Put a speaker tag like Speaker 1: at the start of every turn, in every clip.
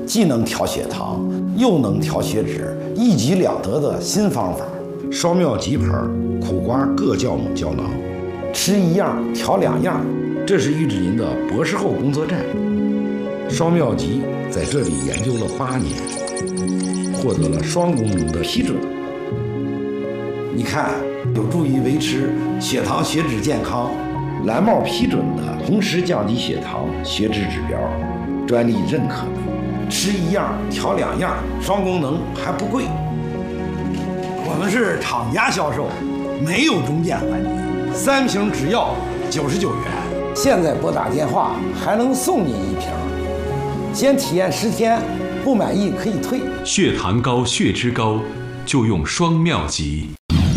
Speaker 1: 既能调血糖，又能调血脂，一举两得的新方法。双妙吉牌苦瓜各酵母胶囊，吃一样调两样。这是玉志林的博士后工作站。双妙吉在这里研究了8年，获得了双功能的批准。你看，有助于维持血糖血脂健康，蓝帽批准的同时降低血糖血脂指标，专利认可的，吃一样调两样，双功能还不贵。我们是厂家销售，没有中间环节，3瓶只要99元。现在拨打电话还能送您1瓶，先体验10天，不满意可以退。
Speaker 2: 血糖高、血脂高，就用双妙吉。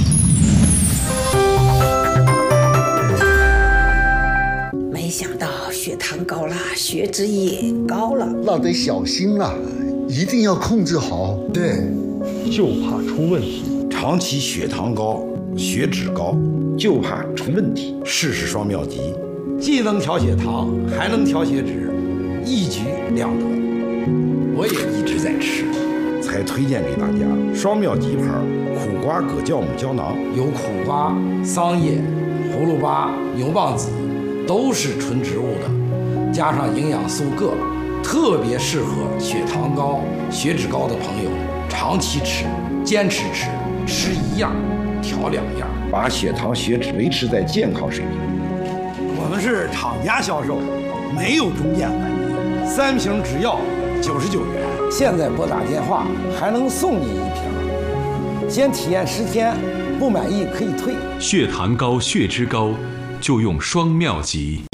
Speaker 3: 没想到血糖高了，血脂也高了，
Speaker 4: 那得小心啊，一定要控制好。
Speaker 1: 对，
Speaker 5: 就怕出问题。
Speaker 1: 长期血糖高、血脂高，就怕出问题。试试双妙吉，既能调血糖，还能调血脂，一举两得。我也一直在吃，才推荐给大家。双妙吉牌苦瓜葛酵母胶囊，有苦瓜、桑叶、葫芦巴、牛蒡子，都是纯植物的，加上营养素铬，特别适合血糖高、血脂高的朋友长期吃，坚持吃，吃一样调两样，把血糖血脂维持在健康水平。我们是厂家销售，没有中间环节，3瓶只要99元。现在拨打电话还能送您1瓶，先体验10天，不满意可以退。
Speaker 2: 血糖高、血脂高，就用双妙吉。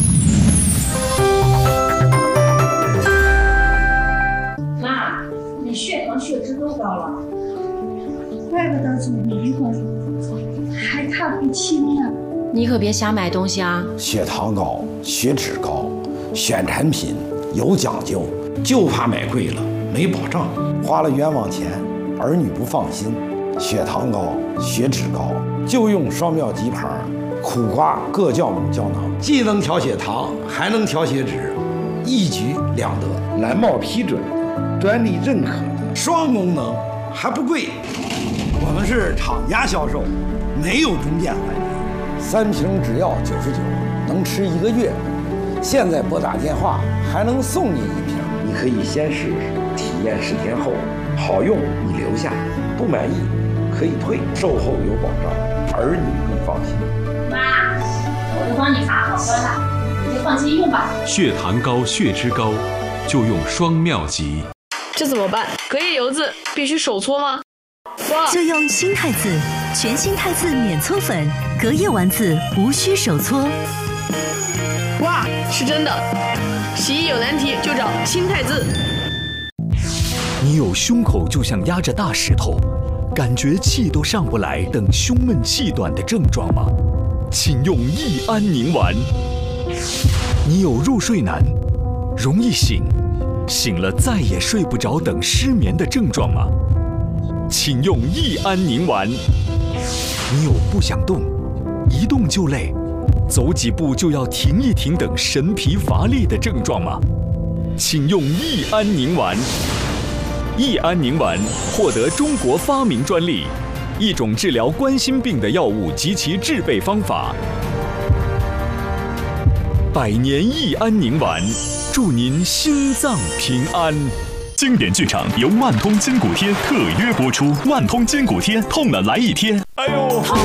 Speaker 6: 妈，你血糖血脂都高了，
Speaker 7: 怪不得这么迷糊，还看不清呢。
Speaker 6: 你可别瞎买东西啊！
Speaker 1: 血糖高、血脂高，选产品有讲究，就怕买贵了没保障，花了冤枉钱，儿女不放心。血糖高、血脂高，就用双妙吉牌苦瓜各酵母胶囊，既能调血糖，还能调血脂，一举两得。蓝帽批准的，专利认可的，双功能还不贵。我们是厂家销售，没有中间环节，3瓶只要99，能吃1个月。现在拨打电话还能送您1瓶，你可以先试试，体验10天后好用你留下，不满意可以退，售后有保障，儿女更放心。
Speaker 6: 妈，我都帮你查好了，你就放心用吧。
Speaker 2: 血糖高、血脂高，就用双妙吉。
Speaker 8: 这怎么办？隔夜油渍必须手搓吗？
Speaker 9: 就用新汰渍，全新汰渍免搓粉，隔夜丸子无需手搓。
Speaker 8: 哇，是真的！洗衣有难题就找新汰渍。
Speaker 10: 你有胸口就像压着大石头，感觉气都上不来等胸闷气短的症状吗？请用益安宁丸。你有入睡难、容易醒、醒了再也睡不着等失眠的症状吗？请用益安宁丸。你有不想动、一动就累、走几步就要停一停等神疲乏力的症状吗？请用益安宁丸。益安宁丸获得中国发明专利，一种治疗冠心病的药物及其制备方法。100年益安宁丸，祝您心脏平安。
Speaker 11: 经典剧场由万通筋骨贴特约播出，万通筋骨贴痛了来一贴。哎呦！